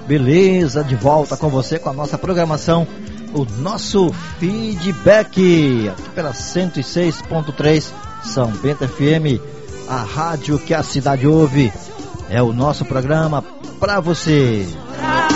Beleza, de volta com você com a nossa programação, o nosso feedback, aqui pela 106.3 São Bento FM, a rádio que a cidade ouve. É o nosso programa pra você.